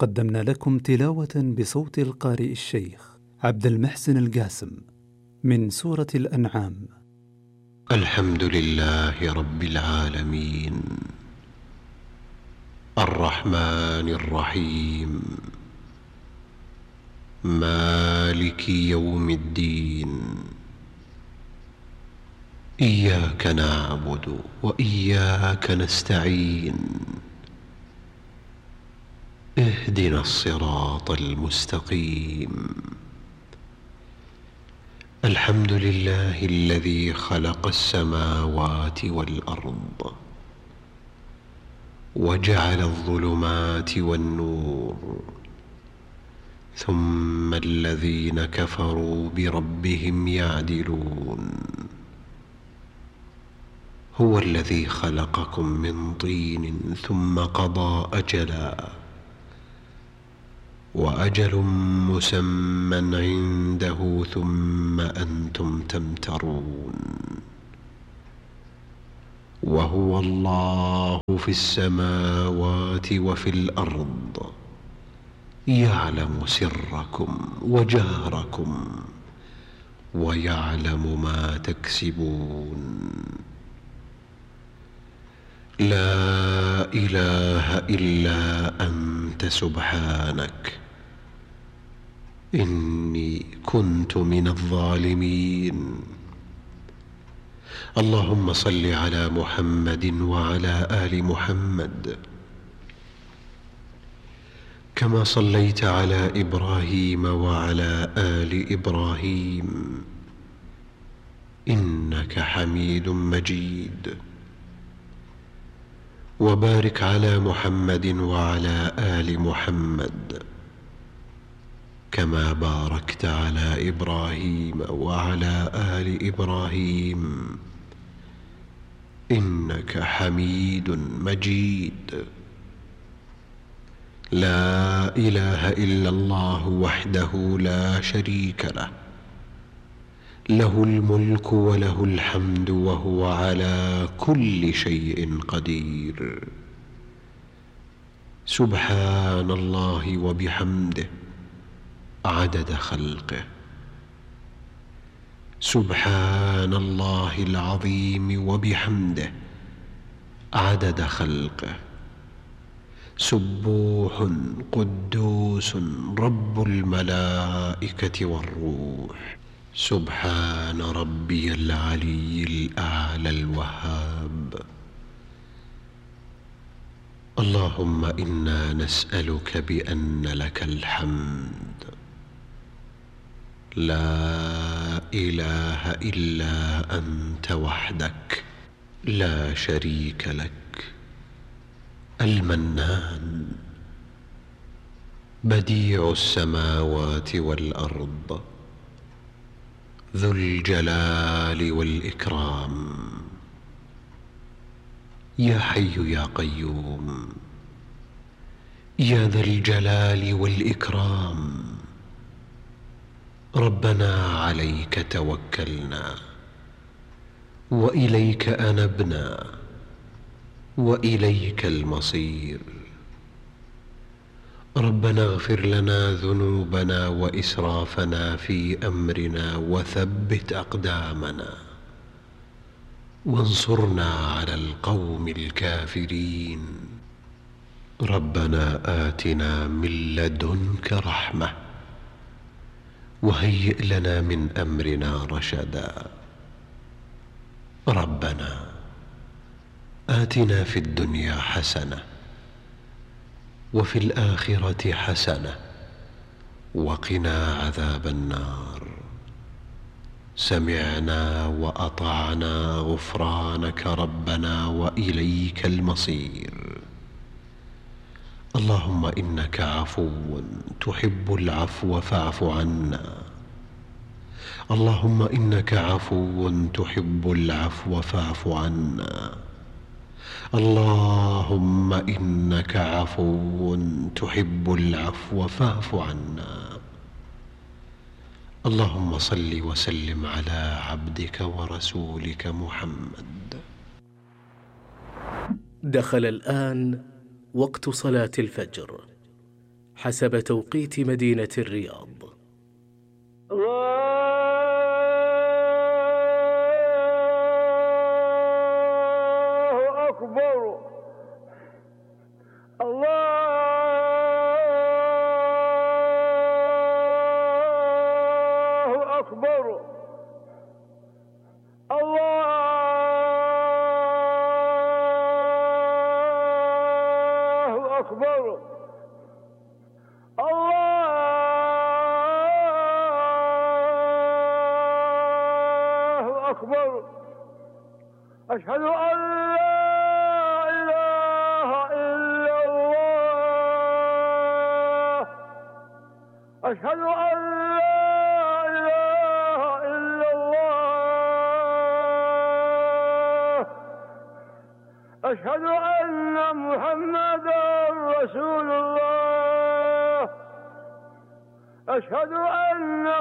قدمنا لكم تلاوة بصوت القارئ الشيخ عبد المحسن القاسم من سورة الأنعام. الحمد لله رب العالمين، الرحمن الرحيم، مالك يوم الدين. إياك نعبد وإياك نستعين، اهدنا الصراط المستقيم. الحمد لله الذي خلق السماوات والأرض وجعل الظلمات والنور، ثم الذين كفروا بربهم يعدلون. هو الذي خلقكم من طين ثم قضى أجلا، وأجل مسمى عنده، ثم أنتم تمترون. وهو الله في السماوات وفي الأرض، يعلم سركم وجهركم ويعلم ما تكسبون. لا إله إلا أنت سبحانك إني كنت من الظالمين. اللهم صل على محمد وعلى آل محمد كما صليت على إبراهيم وعلى آل إبراهيم إنك حميد مجيد. وبارك على محمد وعلى آل محمد كما باركت على إبراهيم وعلى آل إبراهيم إنك حميد مجيد. لا إله إلا الله وحده لا شريك له، له الملك وله الحمد وهو على كل شيء قدير. سبحان الله وبحمده عدد خلقه، سبحان الله العظيم وبحمده عدد خلقه. سبوح قدوس رب الملائكة والروح، سبحان ربي العلي الأعلى الوهاب. اللهم إنا نسألك بأن لك الحمد، لا إله إلا أنت وحدك لا شريك لك، المنان، بديع السماوات والأرض، ذو الجلال والإكرام. يا حي يا قيوم، يا ذا الجلال والإكرام. ربنا عليك توكلنا وإليك أنبنا وإليك المصير. ربنا اغفر لنا ذنوبنا وإسرافنا في أمرنا وثبت أقدامنا وانصرنا على القوم الكافرين. ربنا آتنا من لدنك رحمة وهيئ لنا من أمرنا رشدا. ربنا آتنا في الدنيا حسنة وفي الآخرة حسنة وقنا عذاب النار. سمعنا وأطعنا غفرانك ربنا وإليك المصير. اللهم إنك عفو تحب العفو فاعف عنا. اللهم إنك عفو تحب العفو فاعف عنا. اللهم إنك عفو تحب العفو فاعف عنا. اللهم صل وسلم على عبدك ورسولك محمد. دخل الآن وقت صلاة الفجر، حسب توقيت مدينة الرياض. الله أكبر. الله أكبر. الله أكبر. الله أكبر. أشهد أن لا إله إلا الله. أشهد أن لا إله إلا الله. أشهد أن محمدا رسول الله. أشهد أن